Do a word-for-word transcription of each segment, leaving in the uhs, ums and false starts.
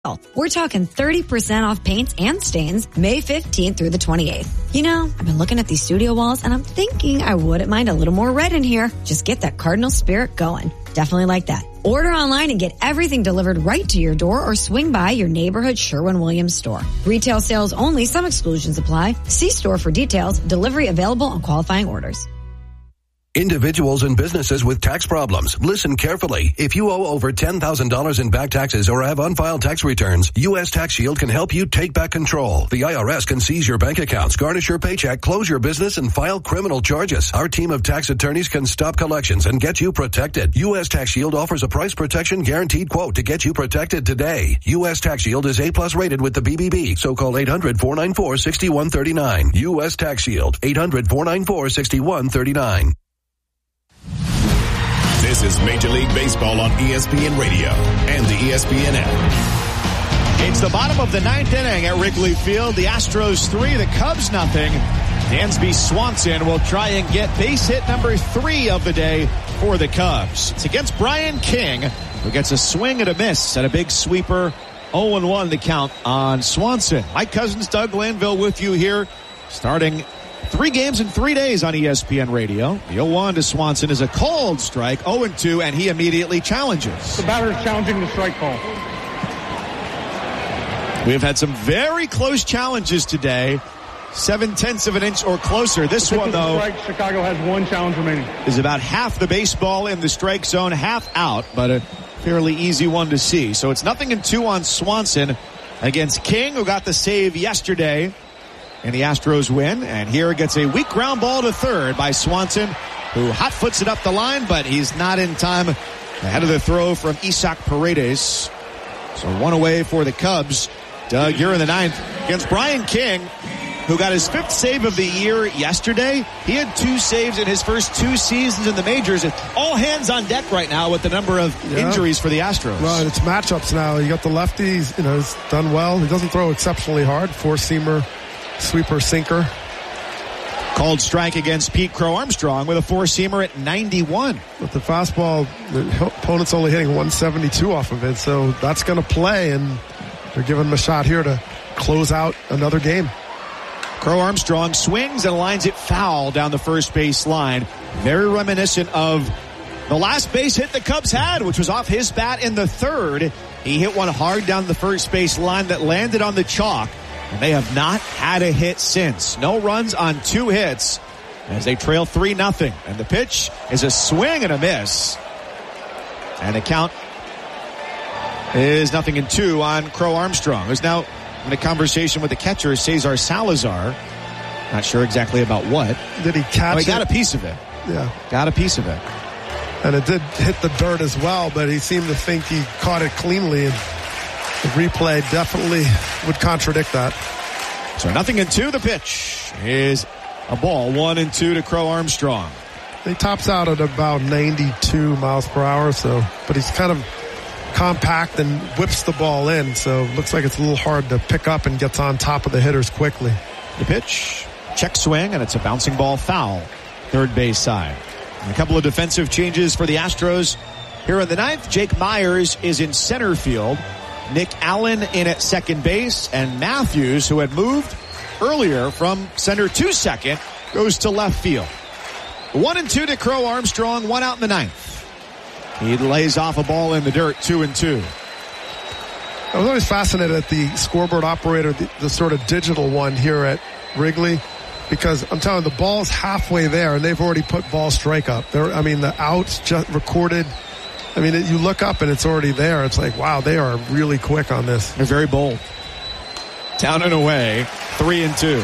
We're talking thirty percent off paints and stains May fifteenth through the twenty-eighth. You know, I've been looking at these studio walls and I'm thinking I wouldn't mind a little more red in here. Just get that Cardinal spirit going. Definitely like that. Order online and get everything delivered right to your door or swing by your neighborhood Sherwin-Williams store. Retail sales only. Some exclusions apply. See store for details. Delivery available on qualifying orders. Individuals and businesses with tax problems, listen carefully. If you owe over ten thousand dollars in back taxes or have unfiled tax returns, U S Tax Shield can help you take back control. The I R S can seize your bank accounts, garnish your paycheck, close your business, and file criminal charges. Our team of tax attorneys can stop collections and get you protected. U S Tax Shield offers a price protection guaranteed quote to get you protected today. U S Tax Shield is A plus rated with the B B B, so call eight hundred, four nine four, six one three nine. U S Tax Shield, eight hundred, four nine four, six one three nine. This is Major League Baseball on E S P N Radio and the E S P N app. It's the bottom of the ninth inning at Wrigley Field. The Astros three, the Cubs nothing. Dansby Swanson will try and get base hit number three of the day for the Cubs. It's against Brian King, who gets a swing and a miss at a big sweeper. oh and one the count on Swanson. Mike Cousins, Doug Glanville with you here, starting three games in three days on E S P N Radio. The oh one to Swanson is a called strike, oh and two, and he immediately challenges. The batter is challenging the strike call. We've had some very close challenges today. Seven-tenths of an inch or closer. This one, though, strike, Chicago has one challenge remaining. Is about half the baseball in the strike zone, half out, but a fairly easy one to see. So it's nothing in two on Swanson against King, who got the save yesterday. And the Astros win, and here gets a weak ground ball to third by Swanson, who hot-foots it up the line, but he's not in time ahead of the throw from Isaac Paredes. So one away for the Cubs. Doug, you're in the ninth against Brian King, who got his fifth save of the year yesterday. He had two saves in his first two seasons in the majors. All hands on deck right now with the number of yeah. injuries for the Astros. Well, it's matchups now. You got the lefties, you know, he's done well. He doesn't throw exceptionally hard. Four-seamer. Sweeper sinker. Called strike against Pete Crow Armstrong with a four-seamer at ninety-one. But the fastball, the opponent's only hitting one seventy-two off of it, so that's going to play, and they're giving him a shot here to close out another game. Crow Armstrong swings and lines it foul down the first base line. Very reminiscent of the last base hit the Cubs had, which was off his bat in the third. He hit one hard down the first base line that landed on the chalk. And they have not had a hit since. No runs on two hits as they trail three nothing. And the pitch is a swing and a miss. And the count is nothing in two on Crow Armstrong, who's now in a conversation with the catcher, Cesar Salazar. Not sure exactly about what. Did he catch oh, he it? He got a piece of it. Yeah. Got a piece of it. And it did hit the dirt as well, but he seemed to think he caught it cleanly, and the replay definitely would contradict that. So nothing in two. The pitch is a ball. One and two to Crow Armstrong. He tops out at about ninety-two miles per hour, so, but he's kind of compact and whips the ball in, so it looks like it's a little hard to pick up and gets on top of the hitters quickly. The pitch, check swing, and it's a bouncing ball foul, third base side. And a couple of defensive changes for the Astros here in the ninth. Jake Myers is in center field. Nick Allen in at second base, and Matthews, who had moved earlier from center to second, goes to left field. One and two to Crow Armstrong, one out in the ninth. He lays off a ball in the dirt, two and two. I was always fascinated at the scoreboard operator, the, the sort of digital one here at Wrigley, because I'm telling you, the ball's halfway there, and they've already put ball strike up. There, I mean, the outs just recorded. I mean, it, you look up and it's already there. It's like, wow, they are really quick on this. They're very bold. Down and away, three and two.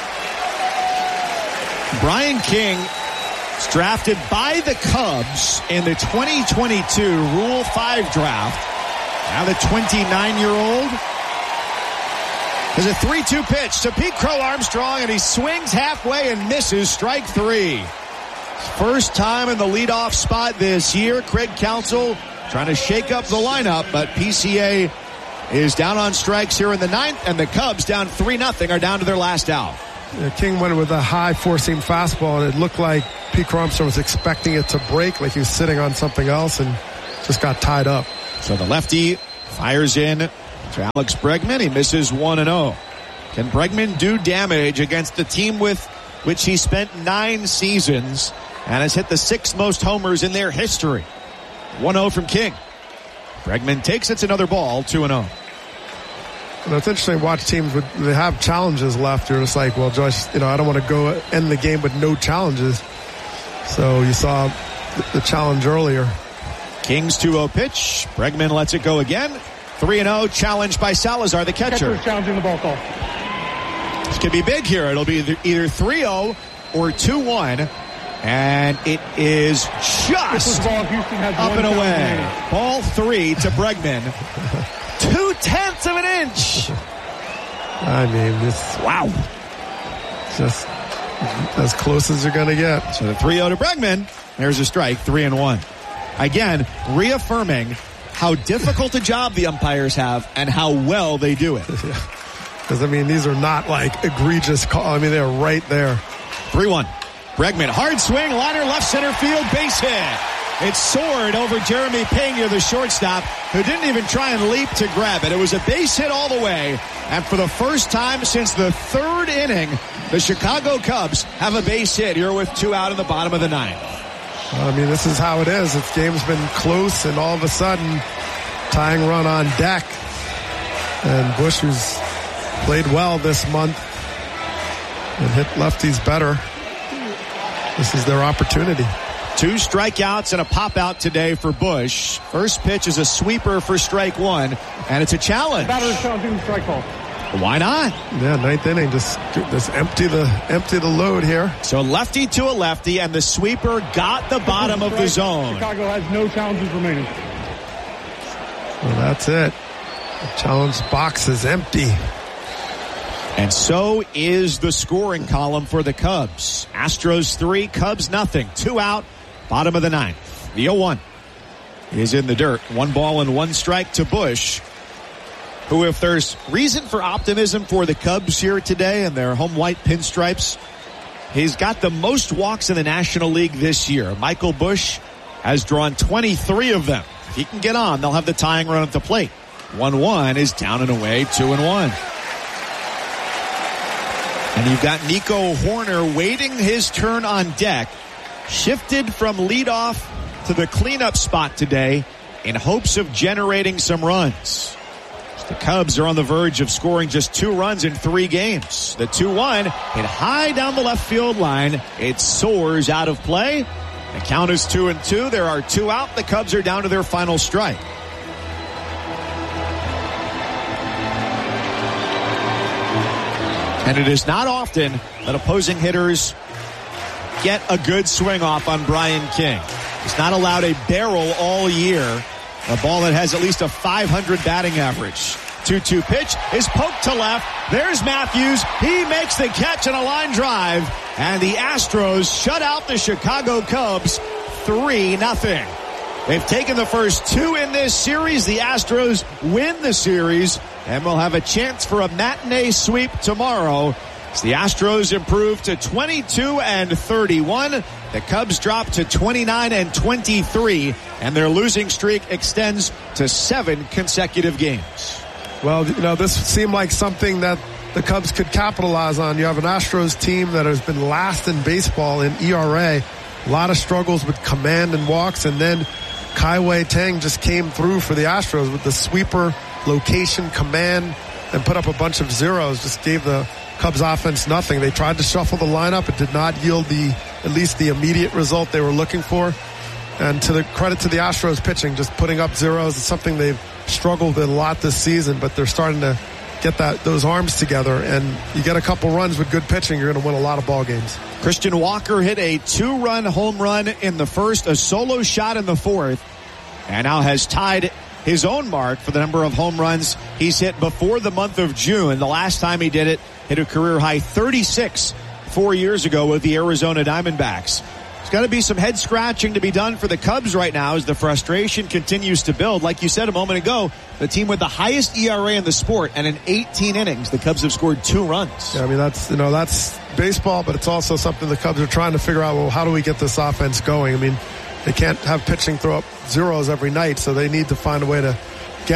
Brian King is drafted by the Cubs in the twenty twenty-two Rule five draft. Now the twenty-nine-year-old has a three two pitch to Pete Crow Armstrong, and he swings halfway and misses strike three. First time in the leadoff spot this year. Craig Counsell trying to shake up the lineup, but P C A is down on strikes here in the ninth, and the Cubs down three nothing are down to their last out. Yeah, King went with a high four-seam fastball, and it looked like Pete Crow Armstrong was expecting it to break, like he was sitting on something else, and just got tied up. So the lefty fires in to Alex Bregman. He misses one and oh. Can Bregman do damage against the team with which he spent nine seasons and has hit the sixth most homers in their history? one oh from King. Bregman takes it's another ball, two and oh. And it's interesting to watch teams with, they have challenges left. You're just like, well, Josh, you know, I don't want to go end the game with no challenges. So you saw the, the challenge earlier. King's two oh pitch. Bregman lets it go again. three and oh, challenged by Salazar, the catcher. Catcher challenging the ball call. This could be big here. It'll be either, either three oh or two one. And it is just ball, Houston has up and away. Remaining. Ball three to Bregman. Two-tenths of an inch. I mean, this... Wow. Just as close as you're going to get. So the three oh to Bregman. There's a strike, three and one. Again, reaffirming how difficult a job the umpires have and how well they do it. Because, I mean, these are not like egregious calls. I mean, they're right there. three one. Bregman, hard swing, liner, left center field, base hit. It soared over Jeremy Pena, the shortstop, who didn't even try and leap to grab it. It was a base hit all the way. And for the first time since the third inning, the Chicago Cubs have a base hit here with two out in the bottom of the ninth. I mean, this is how it is. This game's been close, and all of a sudden, tying run on deck. And Busch, who's played well this month and hit lefties better, this is their opportunity. Two strikeouts and a pop-out today for Busch. First pitch is a sweeper for strike one, and it's a challenge. Batter is challenging the strike call. Why not? Yeah, ninth inning, just just empty the empty the load here. So lefty to a lefty, and the sweeper got the bottom of the zone. Chicago has no challenges remaining. Well, that's it. The challenge box is empty. And so is the scoring column for the Cubs. Astros three, Cubs nothing. Two out, bottom of the ninth. The oh one is in the dirt. One ball and one strike to Busch, who, if there's reason for optimism for the Cubs here today and their home white pinstripes, he's got the most walks in the National League this year. Michael Busch has drawn twenty-three of them. If he can get on, they'll have the tying run at the plate. one one is down and away, two and one. And you've got Nico Hoerner waiting his turn on deck. Shifted from leadoff to the cleanup spot today in hopes of generating some runs. The Cubs are on the verge of scoring just two runs in three games. The two one hit high down the left field line. It soars out of play. The count is two and two. There are two out. The Cubs are down to their final strike. And it is not often that opposing hitters get a good swing off on Brian King. He's not allowed a barrel all year. A ball that has at least a five hundred batting average. two two pitch is poked to left. There's Matthews. He makes the catch on a line drive. And the Astros shut out the Chicago Cubs three nothing. They've taken the first two in this series. The Astros win the series and will have a chance for a matinee sweep tomorrow. As the Astros improve to twenty-two and thirty-one. The Cubs drop to twenty-nine and twenty-three, and their losing streak extends to seven consecutive games. Well, you know, this seemed like something that the Cubs could capitalize on. You have an Astros team that has been last in baseball in E R A. A lot of struggles with command and walks, and then Kai-Wei Tang just came through for the Astros with the sweeper, location, command, and put up a bunch of zeros. Just gave the Cubs offense nothing. They tried to shuffle the lineup. It did not yield the at least the immediate result they were looking for. And to the credit to the Astros pitching, just putting up zeros. It's something they've struggled with a lot this season, but they're starting to get that those arms together. And you get a couple runs with good pitching, you're going to win a lot of ball games. Christian Walker hit a two-run home run in the first, a solo shot in the fourth, and now has tied his own mark for the number of home runs he's hit before the month of June. The last time he did it, hit a career-high thirty-six four years ago with the Arizona Diamondbacks. There's got to be some head scratching to be done for the Cubs right now as the frustration continues to build. Like you said a moment ago, the team with the highest E R A in the sport, and in eighteen innings, the Cubs have scored two runs. Yeah, I mean, that's, you know, that's baseball, but it's also something the Cubs are trying to figure out, well, how do we get this offense going? I mean, they can't have pitching throw up zeros every night, so they need to find a way to get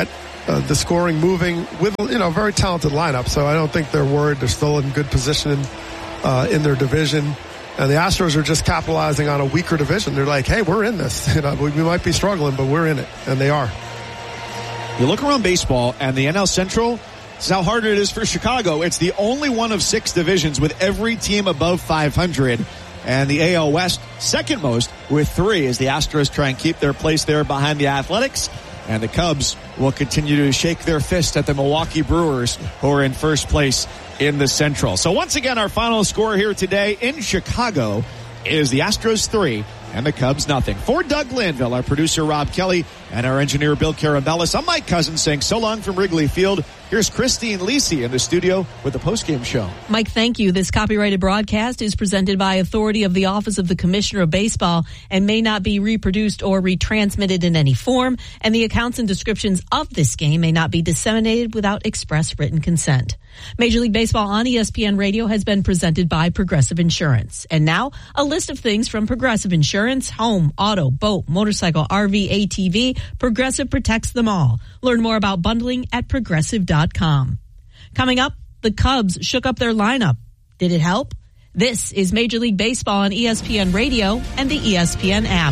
uh, the scoring moving with, you know, a very talented lineup. So I don't think they're worried. They're still in good position uh, in their division. And the Astros are just capitalizing on a weaker division. They're like, hey, we're in this. You know, we, we might be struggling, but we're in it. And they are. You look around baseball and the N L Central, this is how hard it is for Chicago. It's the only one of six divisions with every team above five hundred. And the A L West, second most with three, as the Astros try and keep their place there behind the Athletics. And the Cubs will continue to shake their fist at the Milwaukee Brewers, who are in first place in the Central. So once again, our final score here today in Chicago is the Astros three and the Cubs nothing. For Doug Landville, our producer Rob Kelly, and our engineer Bill Carabellis, I'm Mike Cousins saying so long from Wrigley Field. Here's Christine Lisi in the studio with the postgame show. Mike, thank you. This copyrighted broadcast is presented by authority of the Office of the Commissioner of Baseball and may not be reproduced or retransmitted in any form, and the accounts and descriptions of this game may not be disseminated without express written consent. Major League Baseball on E S P N Radio has been presented by Progressive Insurance. And now, a list of things from Progressive Insurance: home, auto, boat, motorcycle, R V, A T V. Progressive protects them all. Learn more about bundling at progressive dot com. Coming up, the Cubs shook up their lineup. Did it help? This is Major League Baseball on E S P N Radio and the E S P N app.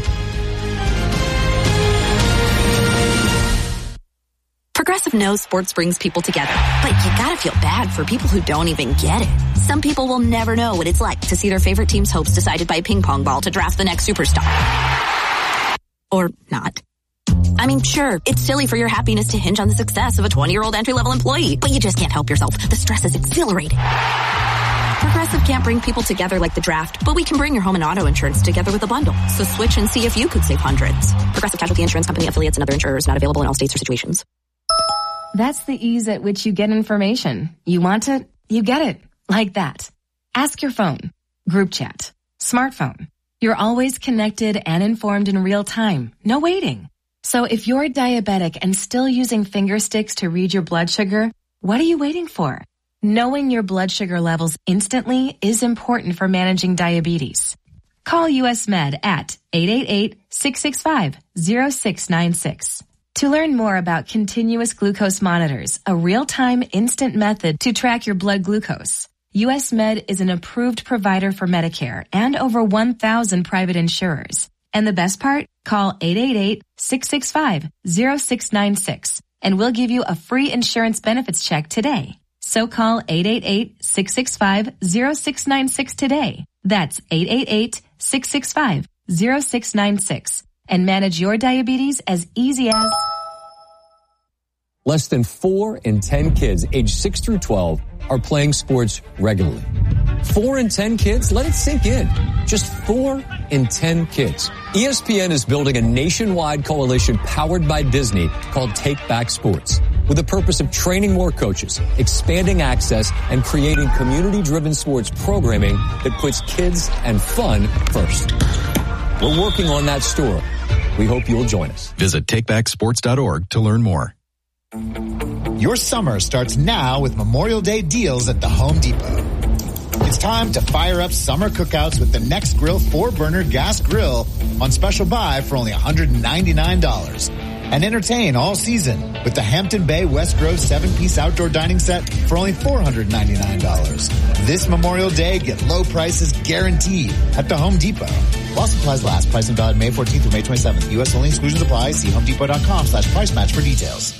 Progressive knows sports brings people together, but you gotta feel bad for people who don't even get it. Some people will never know what it's like to see their favorite team's hopes decided by a ping pong ball to draft the next superstar. Or not. I mean, sure, it's silly for your happiness to hinge on the success of a twenty-year-old entry-level employee, but you just can't help yourself. The stress is exhilarating. Progressive can't bring people together like the draft, but we can bring your home and auto insurance together with a bundle. So switch and see if you could save hundreds. Progressive Casualty Insurance Company, affiliates, and other insurers not available in all states or situations. That's the ease at which you get information. You want it, you get it. Like that. Ask your phone. Group chat. Smartphone. You're always connected and informed in real time. No waiting. So if you're diabetic and still using finger sticks to read your blood sugar, what are you waiting for? Knowing your blood sugar levels instantly is important for managing diabetes. Call U S Med at eight eight eight, six six five, zero six nine six. To learn more about continuous glucose monitors, a real-time instant method to track your blood glucose, U S Med is an approved provider for Medicare and over one thousand private insurers. And the best part? Call eight eight eight, six six five, zero six nine six and we'll give you a free insurance benefits check today. So call eight eight eight, six six five, zero six nine six today. That's eight eight eight, six six five, zero six nine six. And manage your diabetes as easy as... Less than four in ten kids aged six through twelve are playing sports regularly. Four in ten kids? Let it sink in. Just four in ten kids. E S P N is building a nationwide coalition powered by Disney called Take Back Sports, with the purpose of training more coaches, expanding access, and creating community-driven sports programming that puts kids and fun first. We're working on that story. We hope you'll join us. Visit take back sports dot org to learn more. Your summer starts now with Memorial Day deals at the Home Depot. It's time to fire up summer cookouts with the Next Grill four burner gas grill on special buy for only one hundred ninety-nine dollars. And entertain all season with the Hampton Bay West Grove seven-piece outdoor dining set for only four hundred ninety-nine dollars. This Memorial Day, get low prices guaranteed at the Home Depot. While supplies last, pricing valid May fourteenth through May twenty-seventh. U S only, exclusions apply. See homedepot.com slash price match for details.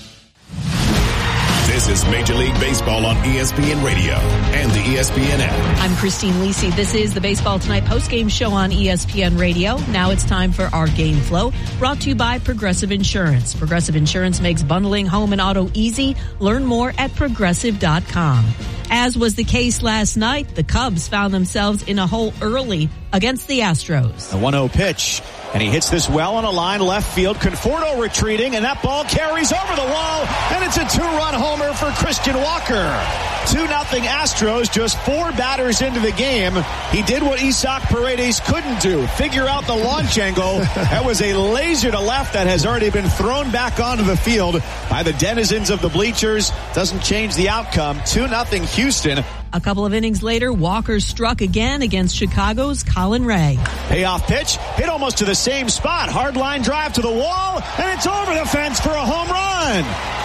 This is Major League Baseball on E S P N Radio and the E S P N app. I'm Christine Lisi. This is the Baseball Tonight postgame show on E S P N Radio. Now it's time for our game flow, brought to you by Progressive Insurance. Progressive Insurance makes bundling home and auto easy. Learn more at progressive dot com. As was the case last night, the Cubs found themselves in a hole early against the Astros. A one oh pitch, and he hits this well on a line left field. Conforto retreating, and that ball carries over the wall, and it's a two-run homer for Christian Walker. two nothing Astros, just four batters into the game. He did what Isaac Paredes couldn't do, figure out the launch angle. That was a laser to left that has already been thrown back onto the field by the denizens of the bleachers. Doesn't change the outcome. two nothing Houston. A couple of innings later, Walker struck again against Chicago's Colin Ray. Payoff pitch, hit almost to the same spot. Hard line drive to the wall, and it's over the fence for a home run.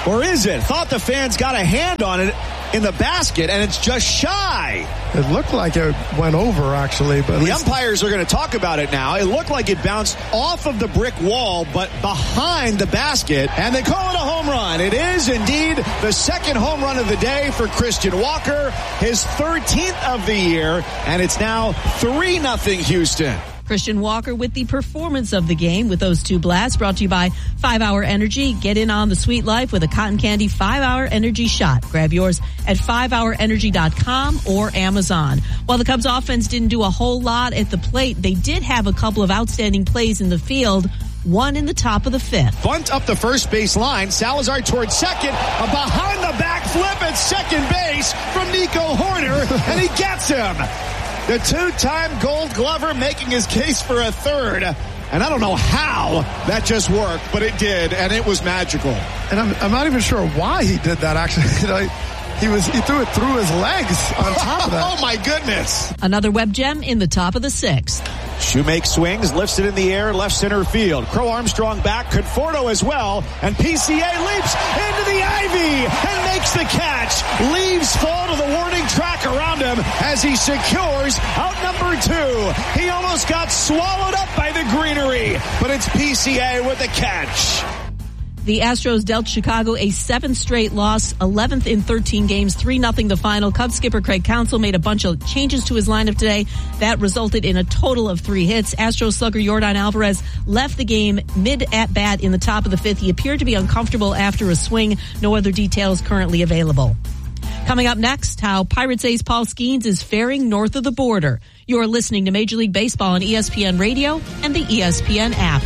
Or is it? Thought the fans got a hand on it in the basket, and it's just shy. It looked like it went over, actually. But the least... umpires are going to talk about it now. It looked like it bounced off of the brick wall, but behind the basket, and they call it a home run. It is indeed the second home run of the day for Christian Walker, his thirteenth of the year, and it's now three nothing Houston. Christian Walker with the performance of the game with those two blasts, brought to you by five hour Energy. Get in on the sweet life with a cotton candy five hour Energy shot. Grab yours at five hour energy dot com or Amazon. While the Cubs offense didn't do a whole lot at the plate, they did have a couple of outstanding plays in the field. One in the top of the fifth. Bunt up the first base line. Salazar towards second. A behind the back flip at second base from Nico Horner, and he gets him. The two-time Gold Glover making his case for a third. And I don't know how that just worked, but it did, and it was magical. And I'm, I'm not even sure why he did that, actually. You know, he was he threw it through his legs on top of that. Oh, my goodness. Another Webb gem in the top of the sixth. Shoemake swings, lifts it in the air, left center field. Crow Armstrong back, Conforto as well, and P C A leaps into the ivy and makes the catch. Leaves fall to the warning track around him as he secures out number two. He almost got swallowed up by the greenery, but it's P C A with the catch. The Astros dealt Chicago a seventh straight loss, eleventh in thirteen games, three nothing the final. Cubs skipper Craig Counsell made a bunch of changes to his lineup today. That resulted in a total of three hits. Astros slugger Yordan Alvarez left the game mid-at-bat in the top of the fifth. He appeared to be uncomfortable after a swing. No other details currently available. Coming up next, how Pirates ace Paul Skeens is faring north of the border. You're listening to Major League Baseball on E S P N Radio and the E S P N app.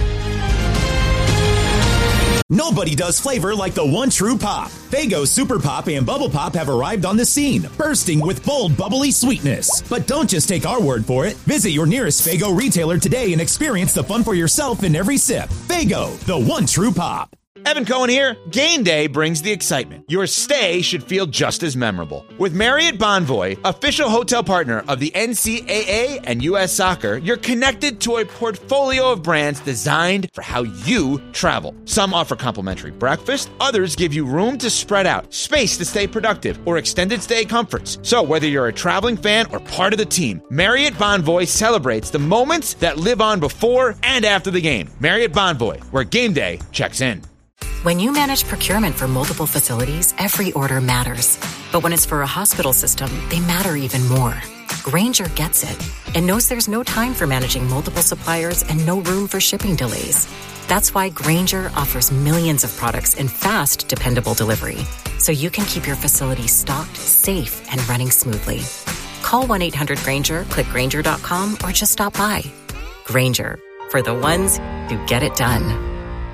Nobody does flavor like the one true pop. Faygo Super Pop and Bubble Pop have arrived on the scene, bursting with bold, bubbly sweetness. But don't just take our word for it. Visit your nearest Faygo retailer today and experience the fun for yourself in every sip. Faygo, the one true pop. Evan Cohen here. Game day brings the excitement. Your stay should feel just as memorable. With Marriott Bonvoy, official hotel partner of the N C double A and U S Soccer, you're connected to a portfolio of brands designed for how you travel. Some offer complimentary breakfast, others give you room to spread out, space to stay productive, or extended stay comforts. So whether you're a traveling fan or part of the team, Marriott Bonvoy celebrates the moments that live on before and after the game. Marriott Bonvoy, where game day checks in. When you manage procurement for multiple facilities, every order matters. But when it's for a hospital system, they matter even more. Grainger gets it and knows there's no time for managing multiple suppliers and no room for shipping delays. That's why Grainger offers millions of products in fast, dependable delivery, so you can keep your facility stocked, safe, and running smoothly. Call one eight hundred Grainger, click Grainger dot com, or just stop by. Grainger, for the ones who get it done.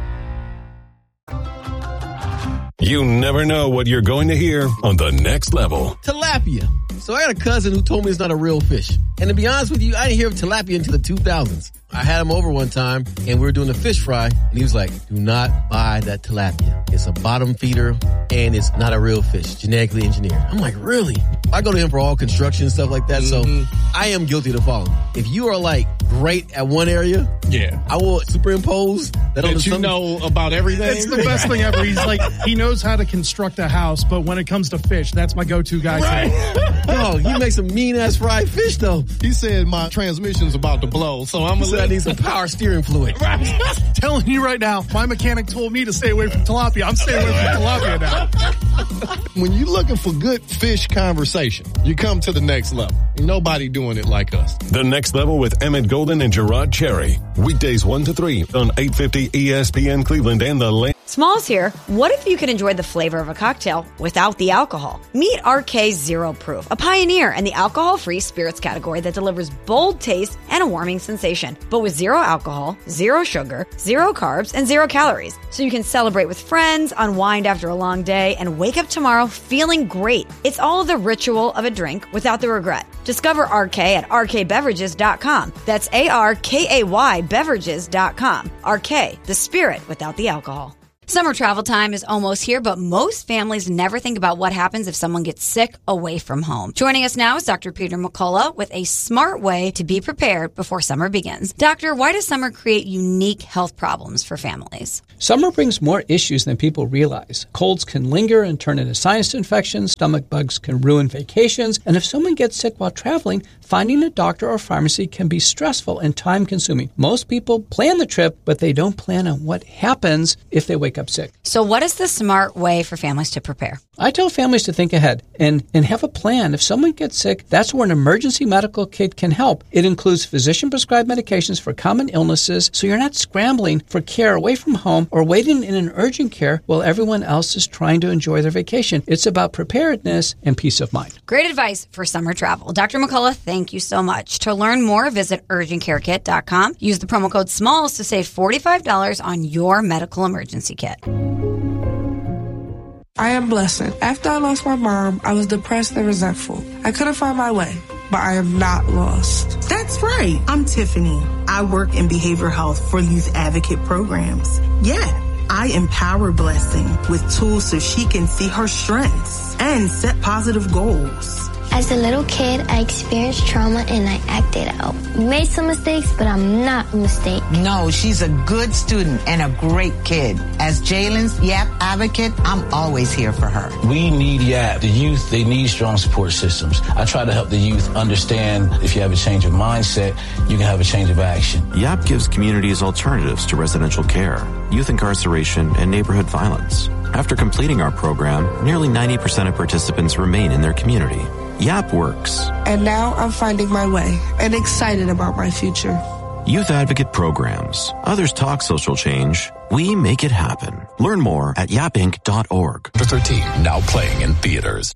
You never know what you're going to hear on The Next Level. Tilapia. So I got a cousin who told me it's not a real fish. And to be honest with you, I didn't hear of tilapia until the two thousands. I had him over one time, and we were doing a fish fry, and he was like, do not buy that tilapia. It's a bottom feeder, and it's not a real fish, genetically engineered. I'm like, really? I go to him for all construction and stuff like that, mm-hmm. so I am guilty to following. If you are, like, great at one area, yeah, I will superimpose that, that on the you something. know about everything. It's the best thing ever. He's like, he knows how to construct a house, but when it comes to fish, that's my go-to guy. Right. Oh, you make some mean-ass fried fish, though. He said my transmission's about to blow, so I'm going to I need some power steering fluid. Right. Telling you right now, my mechanic told me to stay away from tilapia. I'm staying away from tilapia now. When you're looking for good fish conversation, you come to the Next Level. Nobody doing it like us. The Next Level with Emmett Golden and Gerard Cherry. Weekdays one to three on eight fifty E S P N Cleveland and the Land. Smalls here. What if you could enjoy the flavor of a cocktail without the alcohol? Meet R K Zero Proof, a pioneer in the alcohol-free spirits category that delivers bold taste and a warming sensation, but with zero alcohol, zero sugar, zero carbs, and zero calories. So you can celebrate with friends, unwind after a long day, and wake up tomorrow feeling great. It's all the ritual of a drink without the regret. Discover R K at R K beverages dot com. That's A R K A Y beverages dot com. R K, the spirit without the alcohol. Summer travel time is almost here, but most families never think about what happens if someone gets sick away from home. Joining us now is Doctor Peter McCullough with a smart way to be prepared before summer begins. Doctor, why does summer create unique health problems for families? Summer brings more issues than people realize. Colds can linger and turn into sinus infections, stomach bugs can ruin vacations, and if someone gets sick while traveling, finding a doctor or pharmacy can be stressful and time-consuming. Most people plan the trip, but they don't plan on what happens if they wake up sick. So what is the smart way for families to prepare? I tell families to think ahead and, and have a plan. If someone gets sick, that's where an emergency medical kit can help. It includes physician-prescribed medications for common illnesses, so you're not scrambling for care away from home or waiting in an urgent care while everyone else is trying to enjoy their vacation. It's about preparedness and peace of mind. Great advice for summer travel. Doctor McCullough, thank you so much. To learn more, visit urgent care kit dot com. Use the promo code SMALLS to save forty-five dollars on your medical emergency kit. I am Blessing. After I lost my mom, I was depressed and resentful. I couldn't find my way, but I am not lost. That's right. I'm Tiffany. I work in behavioral health for youth advocate programs. Yeah, I empower Blessing with tools so she can see her strengths and set positive goals. As a little kid, I experienced trauma and I acted out. Made some mistakes, but I'm not a mistake. No, she's a good student and a great kid. As Jalen's YAP advocate, I'm always here for her. We need YAP. The youth, they need strong support systems. I try to help the youth understand if you have a change of mindset, you can have a change of action. YAP gives communities alternatives to residential care, youth incarceration, and neighborhood violence. After completing our program, nearly ninety percent of participants remain in their community. YAP works. And now I'm finding my way and excited about my future. Youth Advocate Programs. Others talk social change. We make it happen. Learn more at yap inc dot org. thirteen, now playing in theaters.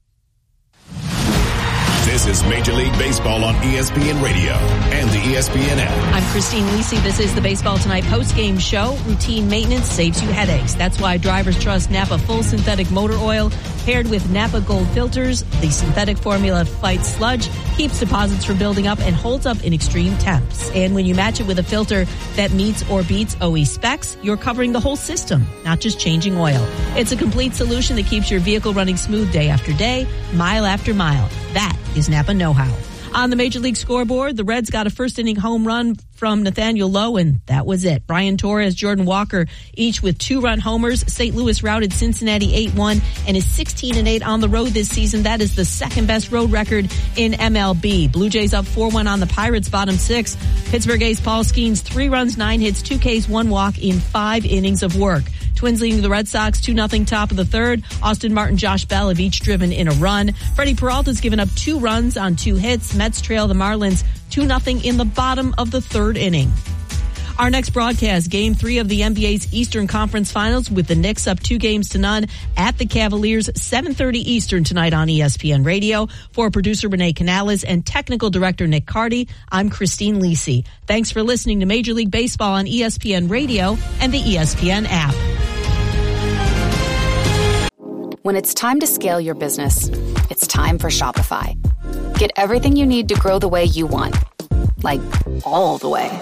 This is Major League Baseball on E S P N Radio and the E S P N app. I'm Christine Lisi. This is the Baseball Tonight post-game show. Routine maintenance saves you headaches. That's why drivers trust Napa Full Synthetic Motor Oil. Paired with Napa Gold filters, the synthetic formula fights sludge, keeps deposits from building up, and holds up in extreme temps. And when you match it with a filter that meets or beats O E specs, you're covering the whole system, not just changing oil. It's a complete solution that keeps your vehicle running smooth day after day, mile after mile. That is Napa know-how. On the Major League scoreboard, the Reds got a first-inning home run from Nathaniel Lowe, and that was it. Brian Torres, Jordan Walker, each with two-run homers. Saint Louis routed Cincinnati eight one and is sixteen and eight on the road this season. That is the second-best road record in M L B. Blue Jays up four one on the Pirates, bottom six. Pittsburgh A's Paul Skeens, three runs, nine hits, two Ks, one walk in five innings of work. Twins leading the Red Sox two nothing top of the third. Austin Martin, Josh Bell have each driven in a run. Freddie Peralta's given up two runs on two hits. Mets trail the Marlins two nothing in the bottom of the third inning. Our next broadcast, Game three of the N B A's Eastern Conference Finals with the Knicks up two games to none at the Cavaliers, seven thirty Eastern tonight on E S P N Radio. For producer Renee Canales and technical director Nick Carty, I'm Christine Lisi. Thanks for listening to Major League Baseball on E S P N Radio and the E S P N app. When it's time to scale your business, it's time for Shopify. Get everything you need to grow the way you want. Like, all the way.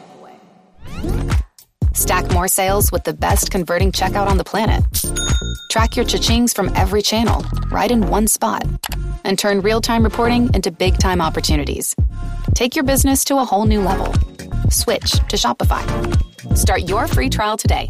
Stack more sales with the best converting checkout on the planet. Track your cha-chings from every channel, right in one spot. And turn real-time reporting into big-time opportunities. Take your business to a whole new level. Switch to Shopify. Start your free trial today.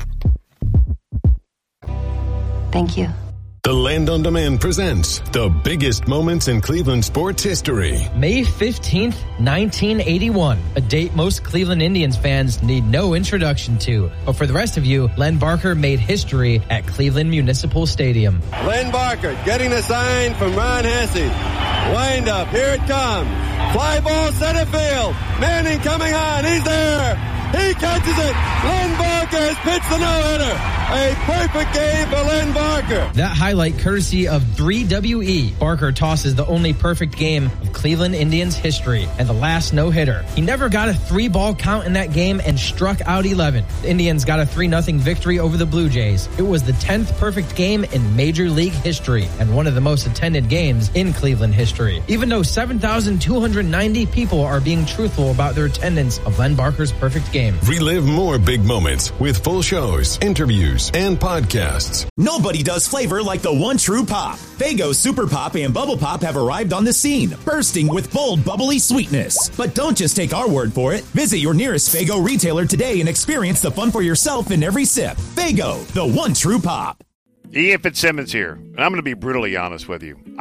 Thank you. The Land on Demand presents the biggest moments in Cleveland sports history. May fifteenth, nineteen eighty-one, a date most Cleveland Indians fans need no introduction to. But for the rest of you, Len Barker made history at Cleveland Municipal Stadium. Len Barker getting the sign from Ron Hesse. Wind up, here it comes. Fly ball center field. Manning coming on, he's there. He catches it. Len Barker has pitched the no-hitter. A perfect game for Len Barker. That highlight courtesy of three W E. Barker tosses the only perfect game of Cleveland Indians history and the last no-hitter. He never got a three-ball count in that game and struck out eleven. The Indians got a three nothing victory over the Blue Jays. It was the tenth perfect game in Major League history and one of the most attended games in Cleveland history. Even though seven thousand two hundred ninety people are being truthful about their attendance of Len Barker's perfect game. Relive more big moments with full show shows, interviews, and podcasts. Nobody does flavor like the one true pop. Faygo Super Pop and Bubble Pop have arrived on the scene, bursting with bold, bubbly sweetness. But don't just take our word for it. Visit your nearest Faygo retailer today and experience the fun for yourself in every sip. Faygo, the one true pop. Ian Fitzsimmons here, and I'm going to be brutally honest with you.